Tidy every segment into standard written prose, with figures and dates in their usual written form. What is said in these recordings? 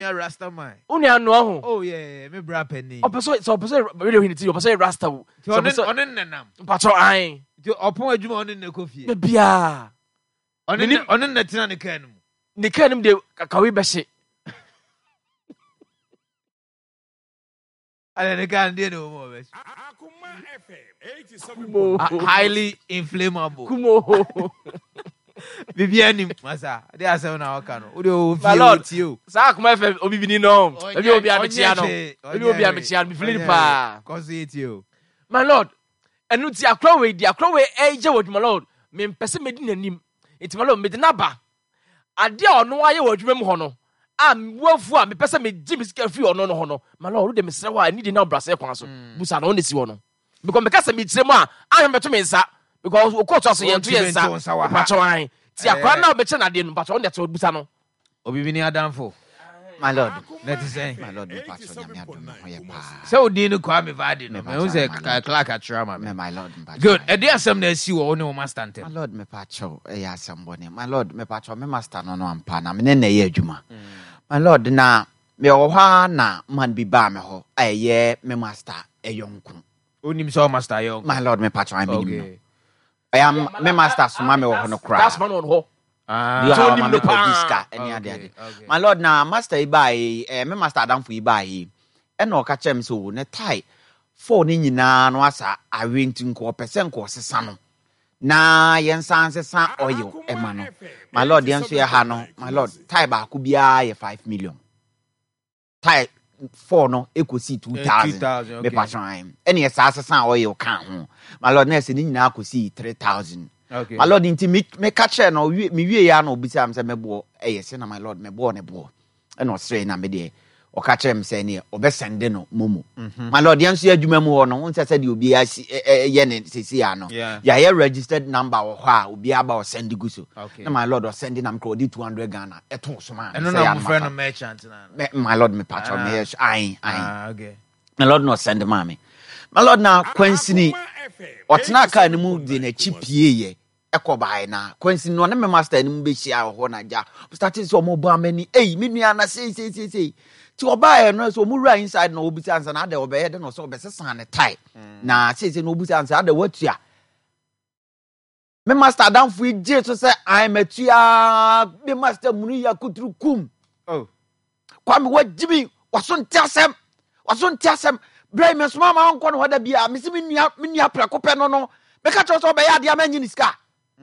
Rasta man. Uni ano. Oh yeah, me bra penny. Opeso radio hiniti opeso Rasta. Onen nanam. Patro ai. Opon adwuma onen na kofi. Be bia. Onen na tina ne kan mu. Ne kan mu de kakawe be hye. Ale ne kan de no mo be. Akuma FM 87. Highly inflammable. Kumo. Bibiani masa. They are saying na waka no. O de o My Lord. fi o. Sa Akuma FM obibini no. Ebi obi ametia no. Ebi obi ametia me feeling pa. Cause it you. My Lord. Enu ti akra we eje wod my Lord. Me mpese medi nanim. Enti my Lord me de naba. Ade a ono aye wadwuma mu ho no. Wafu a me pese me gi me sika free ono no ho no. My Lord, de me sere wa ni de na brase kwan so. Busa na onesi wo no. Because me kasa me kire mu a ahwe beto me nsa. Because o coach so yentu yensa. Pacho an. Ti akwa na obeche na de no pacho on de to busa no. Obibini adamfo. My Lord. Let us say. My Lord, me pacho nyame adom ho ye pa. So Dino Kwame Vadi no. Me who Clark Atrama me. My Lord, me pacho. Good. E dey asem na asi wo no master ante. My Lord, me pacho e asem bone. My Lord, me pacho me master no ampa na me na ye adwuma. My Lord, na me wo ha na man bi ba me ho. Aye me master e yonku. Onim so master yonku. My Lord, me pacho I mean no. I am me master suma me wo ho no kra. That's man on ho. So nim no pa. My Lord, na master ibai me master adamfo ibai. E na o ka chem so ne tai. For ni nyina no asa awenti nko pese nko sesa no. Na yensan sesa oil e ma no. My Lord, yenso ye ha no. My Lord, tai ba ku bia ye 5 million. Tai 4 no ekosi 2000 me patron any sasa oil kan ho. My Lord, na se ni nyina akosi 3000. Okay. My Lord, inti me catch no me wie ya no obisa am se mebo se na my Lord mebo ne bo e no sre na me de o ka chem se ne obesende no momo. My Lord, yanso adwuma mu ho no won se de obi ye ne sesi ya no ya ye registered number wo ho a obi aba o send guso na my Lord o send na mko di 200 Ghana e to so man no na friend no merchant na my Lord me patch me ai okay. My Lord no send mama. My Lord na kwansini otena ka ne mu de na chipie ye ekobai na kwansi no na me master ni mbehia ho na ja starting so mo ba mani me nua na sei ti oba no so mo ra inside na obuti ansa na de obeye de no so obesesa ne tai na sei no obuti ansa de watua me master dan fu je so say I matua me master munu ya kuturu kum kwa me wajibi waso ntiasem brai me so mama onko no hoda bia me se me nua prakope no me ka cho so obeye ade amanyi ni ska.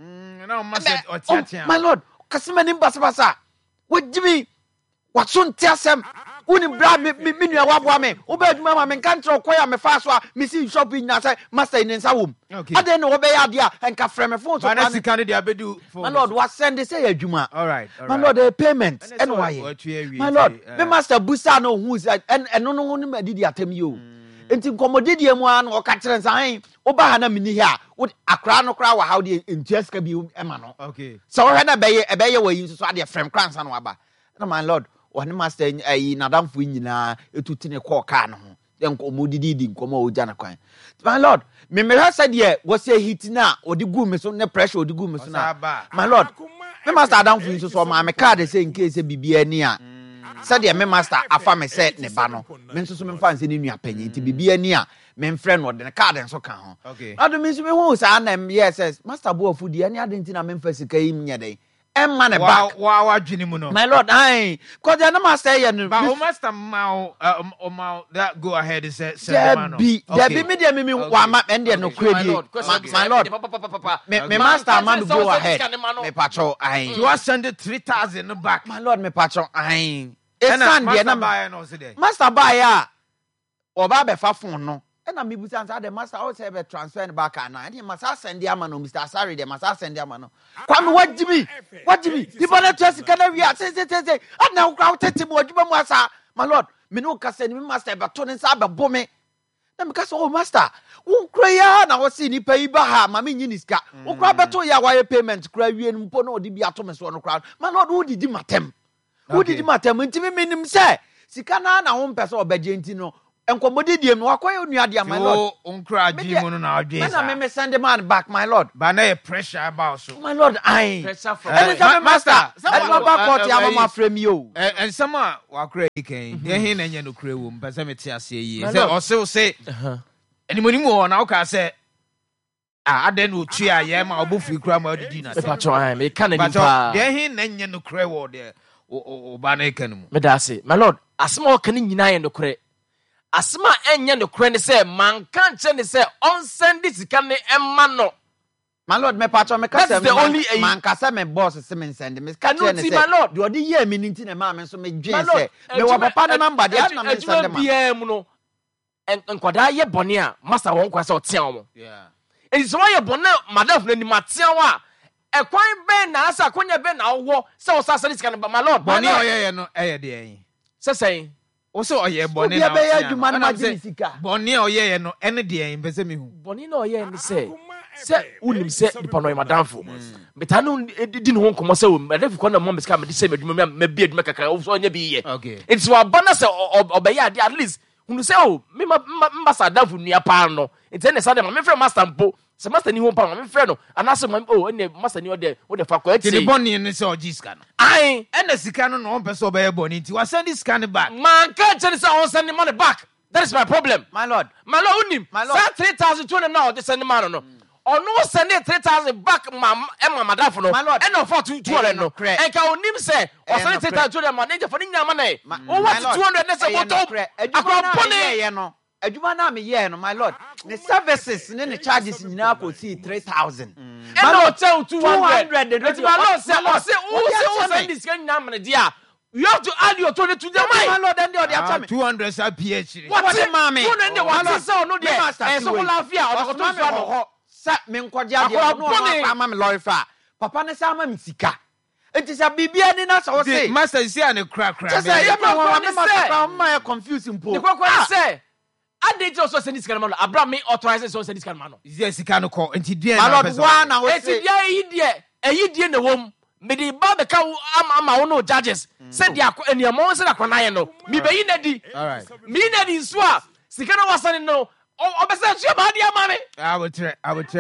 My Lord, kasima ni mbasa wajimi wasunti asem uni bra me nua wabo ame obeduma ma me kantra okoya me fa so a me si shopping na say master in nsa wom ade no obe ya ade a enka frame phone so na sika de abedu phone. My Lord, what send say adwuma. All right. My Lord, the payment and why my Lord me master busa no hu and no no me didi atem yo enti nkomodidie mu an o ka kire nsan oba ha na mini ha akra no kra wa how de entiaska bi ema no okay so we na beye wa yin so ade frem kransa no aba na my Lord one master ayi nadamfo nyina etutine ko ka no ho de nkomodidi nkomo oja na kwan my Lord me ha said ye was a hit na odi gu me so ne pressure odi gu me so na my Lord me master adamfo yin so ma me card say in case bibia ni a said me master afa me say ne ba no me nso so me fa nse ni nua panyi nti bibia ni a me friend no de card nso ka ho okay ado me nso me hu sa na yes master bo afudi ani ade nti na me mfa sika yi nya den emma ne back wa dwini mu no my Lord cause the master ye no but master ma that go ahead and say man there be me there me wa ma ende no kredi my Lord me master man go ahead me patrol you are send 3000 back my Lord me patrol stand there na master buy ya oba be fa phone no na me busa answer the master all say be transfer back na and master send ya man no Mr. Sorry the master send ya man no kwa me wajibi people na trust kana wi say and na kwa tete mo adwuma mu asa my Lord me no ka say me master be to nsa be bo me na me ka say oh master won kra ya na wo see ni pa yi ba ha ma me nyi ni ska wo kra be to ya wa payment kra wi en mpo na odi bi ato me so no kra my Lord wo didi matem nti me nim say sika na wo mpese obeje nti no enkomodi diem no akoye onuade my lord unkra jimu no na adwe na me send the man back my lord ba na pressure about so my lord I Pressure from master some ba court ya mama frame you and some wakra iken de hin na nya no kra wo mpese mete ase yi say anybody more na uka say aden wo tua ye ma obofu kra ma odidi na pacho I me kan ni pa de hin na nya no kra wo de o ba na iken mu me da say my lord asema o kan nyina ye no kra asema enye no kra ne say man kan che ne say on send sika ne emma no my lord me pacho me ka say man ka say me boss say me send me ka che ne say my lord do odi ye me nti na ma me so me dwen say me wa papa ne number de na me send them bia mu no enkwada ye bone a master won kwa say o tia wo yeah e so ye bone madam na ni matia wa ekwan ben na asa konya ben na wo say o sasa sika no my lord bone oyeye no eye de yin say o so oye bone na be ya dwuma na ma sika bone oyeye no ene de yin pese me hu bone na oye ni say unim say dipa no madamfo beta no di no nkomo say o madamfo ko na mo mesika me di say medwuma me bi adwuma kakra o so onya bi ye okay it's wa bana say obey ade at least unu say o me ambassador fu nua pa no it's any say me frɛ master mpo se master ni ho pa me frɛ no anase o ene master ni o de fa kwa ti bone ni say ojiska no ai ene sika no no pese obey bone nti wa send this scan back man can't tell say on send the money back. That is my problem my lord unim say 3,200 now they send the man no ono send 3,000 back ma madafo no and of 200 no and ka onim say o send 3,200 man dey for nyama na o what 200 na say what akwa pone ye no adwuma na me ye no my lord the services ne charges nyina ko see 3,000 and no tell 200 my lord say o send this nyama na dia you have to add your 20 to the my lord and the 200 sa PhD what mama 200 what say no there so ko lafia o ko to no sa me nkwaje ade no ama me lorry fa papa ne sa ama me sika enti sa bibia ni na so say master see an crack say you master ma confusing po the kwakwa say ade je so send this kind man abra me authorize so send this kind man is sika no call enti dia na person my lord na we say enti dia na wom me di ba be ka ama wo no judges say dia eniamo say akwa na ye no me be yi na di all right me na di nso a sika no wasane no obesa tue ba dia ma me I will try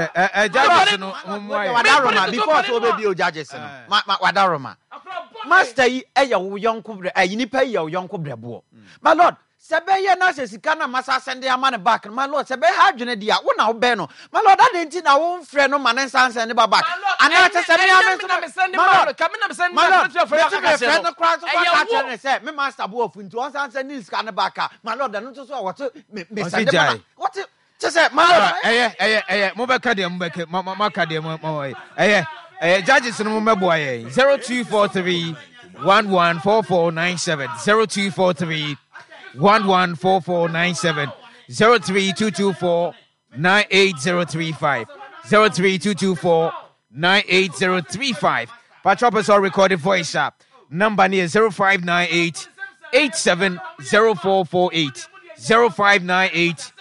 judges no wadaroma before so be o judges no wadaroma master yi eye wo yonko bre ayini pa yi wo yonko brebo my lord sebe ye na sika na masa send ya man back my lord sebe ha dwene dia wo na wo be no my lord that enti na wo mfre no man nsansan ne ba back ana te sebe ya me send my lord kamina me send my lord friend no cross ka ne say me master bo ofu nti on sansan ni sika ne back my lord no to so what me send them what to say my lord mo be ka de mo be ka ma ka de mo judges no mo mebo aye 0243 114497 0243 114497 03224 98035 03224 98035 Patropos or recorded voice app number near 0598 870448 0598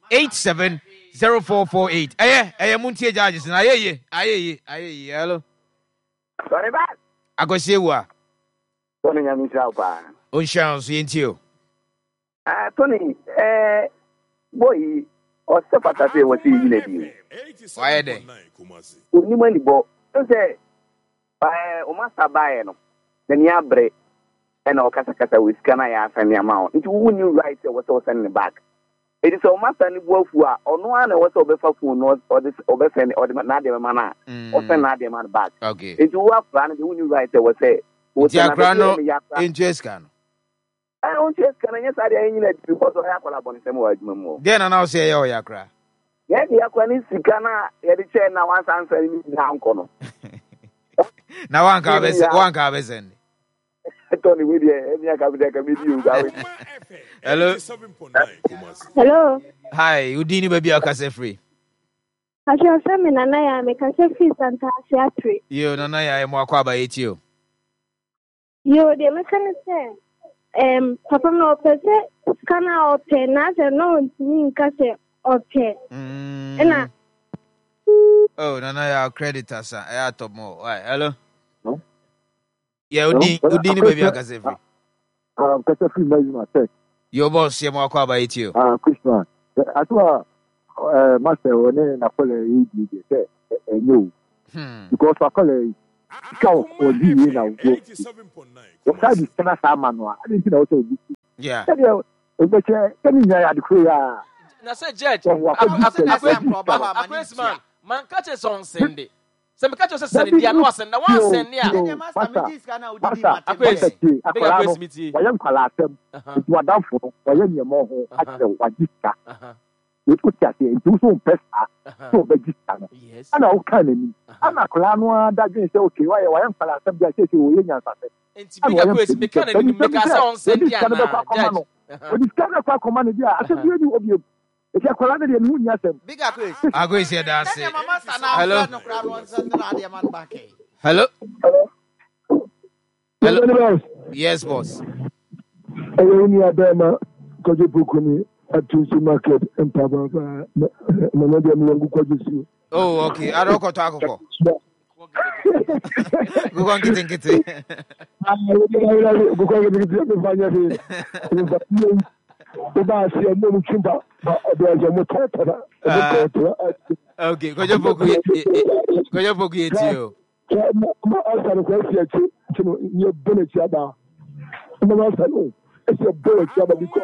870448 aye muntie judges na aye hello sorry ba agosewa Tony nyamisa pa on chance yentio Tony, boy, or Sepata say what you need. Why are they? You money, bo. You say, Omasta Bayano, then Yabre, and Okasakata with Canaya and the amount. It wouldn't you write what was sending back. It is Omasta and Wolfua, or no one was over for food or this oversend or the Nadia Mana, or send Nadia Man back. Okay. It you have planned, you wouldn't write what say. Diagrano in Jescan. I don't just can yes I didn't because I have a same word more. Then I now say, oh, Yakra. Yeah, the Aquanis Sikana, Edition now once answering down corner. Now one cabezend. Tony William, you. Hello. Hello. Hi, Udini baby Akase free. I shall say me Nanaya make a free Santa Theatre. You Nanaya and Wakwaba eat you. You the mechanic say. Papa no pese kana ope na se no ntimi nka se ope ena oh Nanaya creditor sir I add more hello yeah Udini baby Akase free Kasa free by my tech Your boss, your more about it, you. Christian. I thought, Master, when I call it, no. Because I call it, cow or you now. What kind of tennis manual? I didn't know. Yeah. Can you the Korea? Na say judge. Man catch us on Sunday. Some catch us Sunday. They are not send. Now one send here. I am Kalatem. You are down for your more. We put that in do so best. So register. Yes. And I'll kind of me. I'm a Kalano that you say, okay, why I am Kalatem? I say, you will and make us on Sunday. When you can have a command, I said, you if you are Kalani, you know, Bigger quiz. I go say that. Hello. Hello. Hello. Hello. Yes, boss. Bema Kojibukuni at Tuesday Market and Papa Manadian. Oh, okay. I don't go talk. Go on, get it. Okay, go your book. Go your book. You. It's a bullet because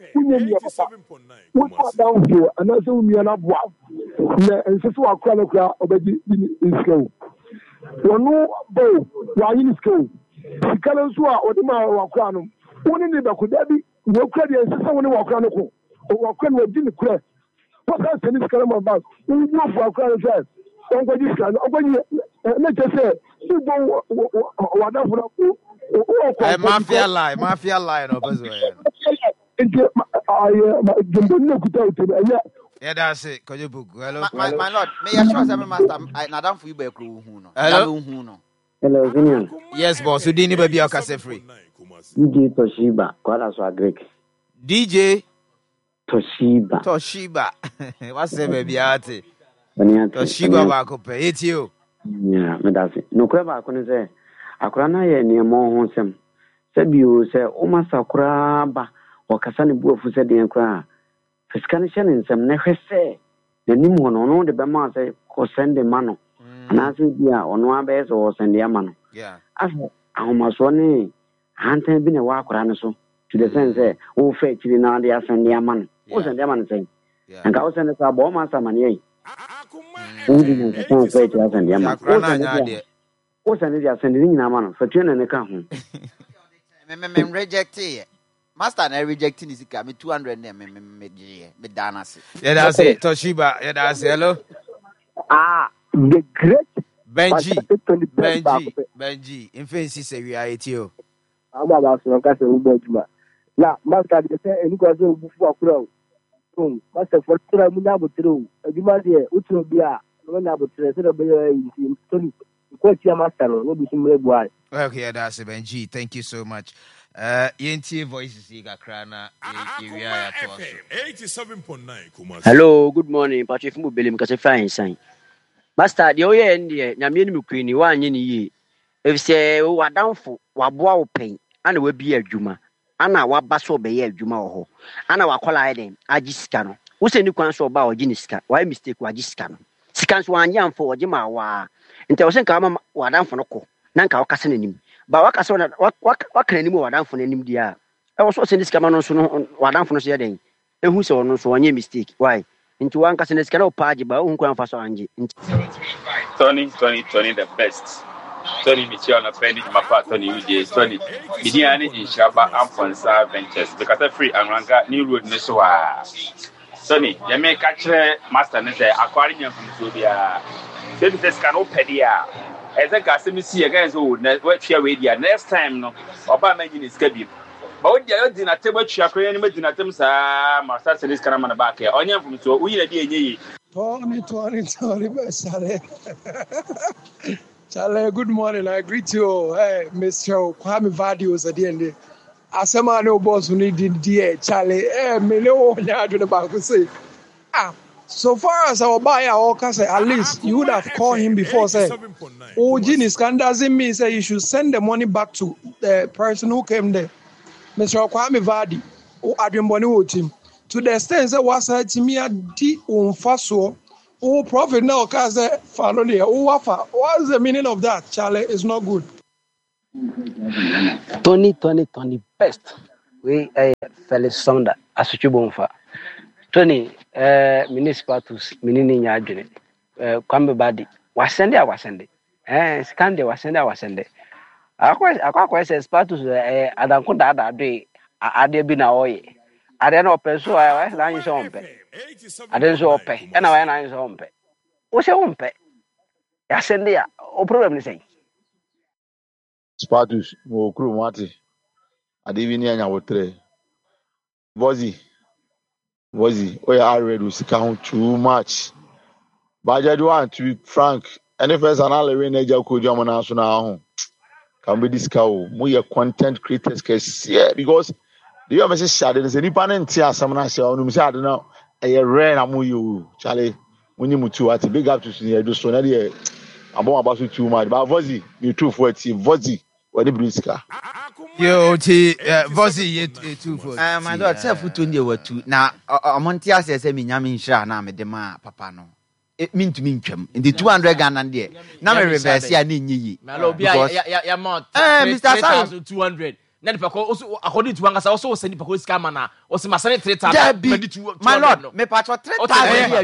we are down here and that's who we are not wow. And so I call a crowd already in school. One no bow, why in school? The colors who are or the man walk around. One in the could that be no credit and someone walk around or walk around with dinner crest. What else in this column about? We walk around the don't go this kind. Let's just say, you don't whatever. Mafia lie, no person. Yeah, that's it. Could you book? Hello, my lord. May I trust every master? I don't feel back. Hello. Hello, Vinian. Yes, boss. You didn't even be a cassette free. DJ Toshiba, Kwala Greek. DJ Toshiba. What's the baby ate? Toshiba bakope. It's you. Yeah, me that's it. No kweba akone say akora na ye ne mo ho nsem. Se bio se o masa kora ba o kasa ne buafu se den kora. Fiska ne hye ne nsem ne hwese. Nanim ho no de be ma se ko sende ma no. Ana se bia ono abe se o sende ya ma no. Yeah. Aso ahomaso ne hantan bi ne wa akora ne so. To the sense say o fe chiri na de asende ya ma no. O sende ya ma no say. Nka o sende sa bo ma sa ma ne yi. What's reject it. Master and rejecting is me 200 me dana. Yeah, that's it. Toshiba. Yeah, that's it. Hello. The great Benji. In fancy say we are it you. I'm about to cast a little bit. Now, Master, you say, and you got to before crow. Master, for true. A demand which will be a okay, that's it, Benji. Thank you so much. ENT voices, Krana. 87.9. Hello, good morning. Patrick Mubeli, because fine sign. Master, the Oya and the Namin Queen, 1 year. If say, we are down for Waboa pain, and will be a Juma. Anna, what basso be a Juma or Anna, what call I then? Ajiscano. Who say you can so about Ginisca? Why mistake Wajiscano? Scans 1 year for Jima wa. Until I think I'm down for Noko. Nanka or Cassanim. But what can any more down for any dear? I was watching this Camano soon or down for no day. And who saw no so one year mistake? Why? Into one Cassanes cannot party by own crown for Sanji. Tony, the best. Tony Michel, a friend of my part, Tony UJ, Tony. Midiani in Shaba, Amphonsa Ventures, because a free and Ranga, New Road, Nessoa. Tony, you may catch Master Nessa, acquiring from Zubia. Then this can open here. As I got some see again, so what you with you next time, no, or by making his cabin. But you did not tell what you are creating, but not them, sir. Master said this Caramana back here. Onion from so we are the Tony, Charlie, good morning. I greet you, hey, Mr. Kwame Vadios at the end. Asema no boss who need dear Charlie, me no yard about to say. So far as our buyer or say, at least you would have called him before, say, oh, Genius can doesn't mean say you should send the money back to the person who came there. Mr. Kwame Vadi, adwembɔne wɔ tim to the extent sɛ wasa timi adi wo mfa soɔ wo profit na ɔka sɛ fa no deɛ wowafa. What's the meaning of that? Charlie, it's not good. Tony best. We Felix Sonda asotwe bomfa. Tony municipalities minini nya adwene. Kwame badi wasende scan de wasende. Akwa say status adanko dada ade ade bi na oye. Ade na open so wa na nyi so ompe. Ade so ope. E na wa na nyi so ompe. Wo se ompe. Ya sende ya o problem ni say. Status mo kru mate. Ade bi ni anya wotre. Vozi oya ready sika ho too much. Budget one to be frank. Any first another way na ko jam na so na ho. Can be this cow. We are content creators case yeah because the you message shade is any pan ntia asam na se onu say ade na e rare na mo you Charlie munyi mutu at big up to you do so na dey abon about too much but Vozi you too for it Vozi when the briska yo ti Vozi ye too for my lord self to ndi wa tu na omonti ase se minyame nhira na me de ma papa no mint twam in the 200 Ghana there na me reverse ya na nyi because ya mount Mr. 3200 na the pako also according to Wangasa also send pako scam na o se masane 3000 my lord me patro 3000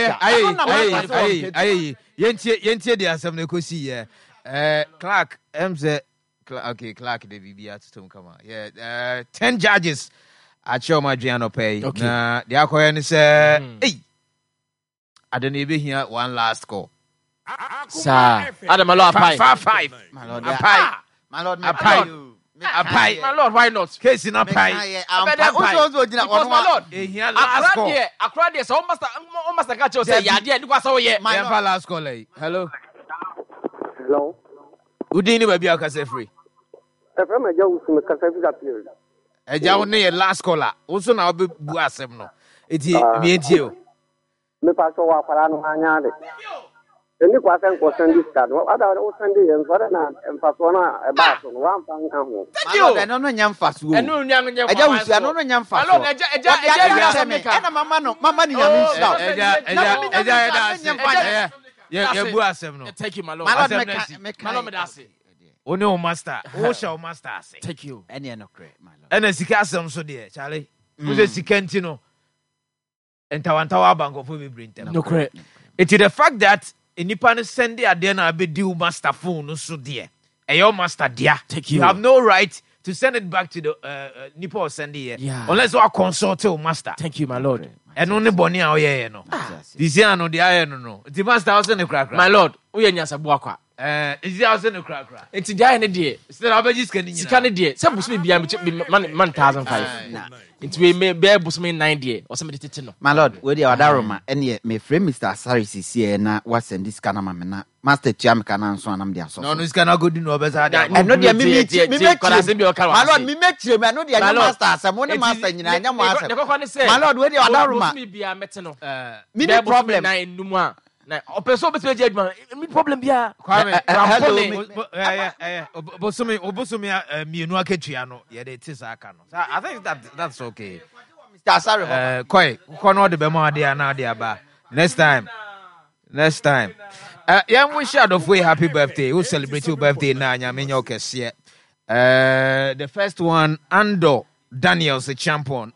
yentie the asem na kosi ye Clark mze okay Clark the bibia to come on 10 judges at Choma Adriano pay na the akoya ni say I don't even hear one last call. Sir, Adam, my lord, 5. My lord, my lord, why not? Case in a pie. Because my lord, last call. Accra there, so almost catch you say, yeah, dear, because so yeah. My last call. Hello. Udini will be a free. From a young Casafi. A Jawney last caller. Also now be Buasem no. It's me you. Me paso wa parano anyade. Eni kwa sen ko sendi start. Ada o sendi en fara na emfaso na e ba so wan fan kan ho. Malo no nyam faso. Enu nyam Eja usu ano no nyam faso. Malo eja na mama ni nyam start. Eja ye bu asem no. Take you my lord. Malo me dase. Oni o master. O sha o master ase. Take you. Ene no kre malo. Ene sika asem so de Charlie. Mo se sika ntino. Entawantawa banko for me bring them. No correct. It is the fact that enipa no send there na be deal master phone no so there. Your master there. You have no right to send it back to the nipa or send here unless you are consult your master. Thank you my lord. And only boni a oye no. This year no the aye no. The master house in the crack. My lord, we nyasa boakwa. Is the house in the crack. It's the aye ne die. Still abeji scan ni. Scan ne die. Say busumi bia man 1005. It we may be busumi 9 die. O say me tete no. My lord, we dey odaroma ene me frame Mr. Sarisi see na what send this kana ma me na master tiam kana nso anam dia so. No is kana go do no be say I know dia me make my lord me make you me no dia master asem one master nyina nya mo asem. My lord, we dey odaroma. Busumi bia mete no. Me no problem na enum a. Na opeso be je adwuma. Me problem bia. Obosumi mienu aketua no ye dey tisa aka no. I think that's okay. Mr. Asare kono de be mo ade na ade aba. Next time. Yeah, wish you of way happy birthday. Who celebrate your birthday na nyame nya okese. The first one Ando Daniels a champion.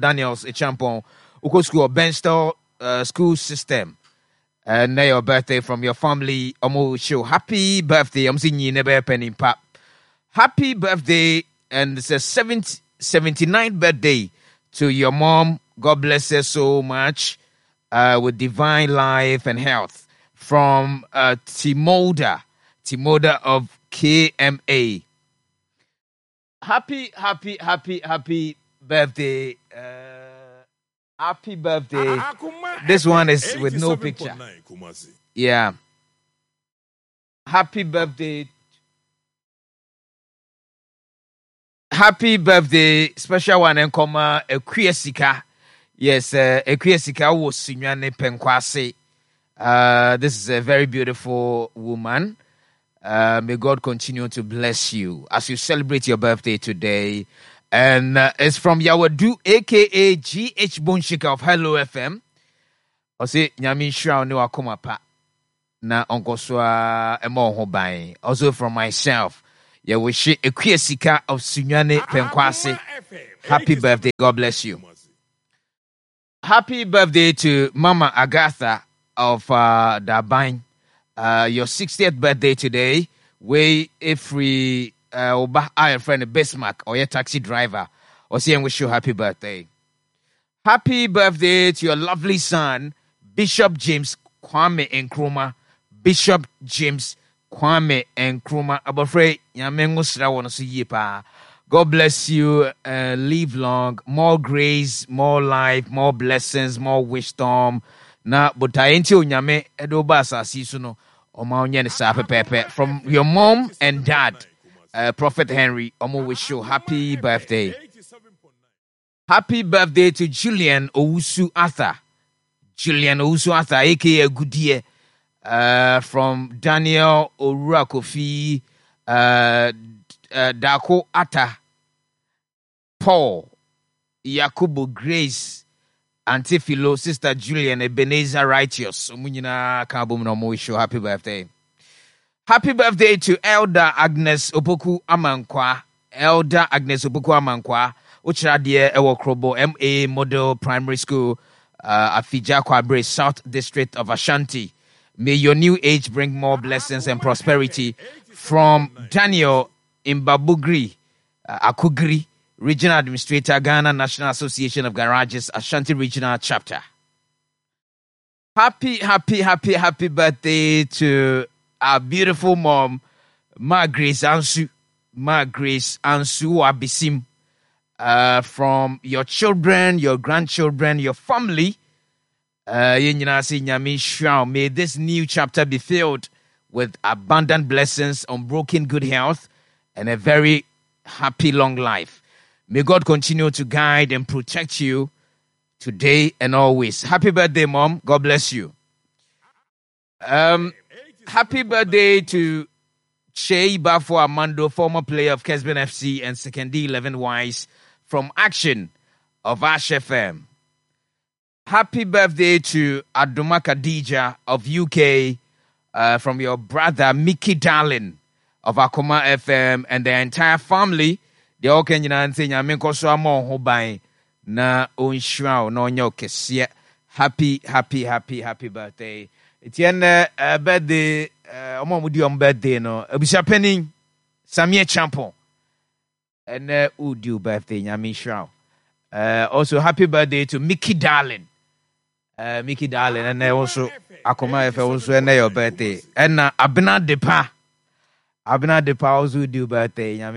Uko school Benstal school system. And your birthday from your family. Show happy birthday. I'm seeing you never penny pap. Happy birthday, and it's a 79th birthday to your mom. God bless her so much with divine life and health. From Timoda of KMA. Happy birthday. Happy birthday. This one is with no picture. Yeah. Happy birthday. Happy birthday. Special one and comma Equiesika. Yes, Equiesika was Sinyane Penkwase. This is a very beautiful woman. May God continue to bless you as you celebrate your birthday today. And it's from Yawadu, a.k.a. G.H. Bonshika of Hello FM. I say, Nyami Shao no akoma pa. Na onkoswa emo hobai. Also from myself. Yawishi Equiesika of Sunyane Penkwase. Happy birthday. God bless you. Happy birthday to Mama Agatha of Dabine. Your 60th birthday today. We every our friend Bismarck or your taxi driver. Or say and wish you happy birthday. Happy birthday to your lovely son, Bishop James Kwame Nkrumah. Bishop James Kwame Nkrumah. Abofre Yamengo Sra wono so yipa. God bless you. Live long. More grace, more life, more blessings, more wisdom. Na botaenti onyame edoba asasi so no oma onye ne sa pepepe. From your mom and dad, Prophet Henry, omo wish you happy birthday. Happy birthday to Julian Owusu Arthur. Julian Owusu Arthur, aka Goodyear, from Daniel Orurakofi, Dako Atta, Paul, Yakubu Grace, Auntie Philo, Sister Julian, Ebenezer Righteous. Omunyina kabum no mo wish you happy birthday. Happy birthday to Elder Agnes Opoku Amankwa. Elder Agnes Opoku Amankwa. Uchradie Ewo Krobo MA Model Primary School, Afija Kwabre, South District of Ashanti. May your new age bring more blessings and prosperity. From Daniel Imbabugri, Akugri, Regional Administrator, Ghana National Association of Garages, Ashanti Regional Chapter. Happy birthday to our beautiful mom, Ma Grace Ansu Abisim. From your children, your grandchildren, your family. May this new chapter be filled with abundant blessings, unbroken good health, and a very happy long life. May God continue to guide and protect you today and always. Happy birthday, Mom. God bless you. Happy birthday to Shea Bafo Armando, former player of Kesben FC and Second D11 Wise from Action of Ash FM. Happy birthday to Adoma Khadija of UK, from your brother Mickey Darling of Akoma FM and the entire family. They all can say Nyamenko amo hobai na onshwa no nyokesia. Happy birthday. Etienne birthday omomudi on birthday no. Ebisha Penning Samie Champon. And Udu birthday Nyamisha. Also happy birthday to Mickey Darling. Mickey Darling, and also Akoma FM also and your birthday. And Abena Depa also do birthday.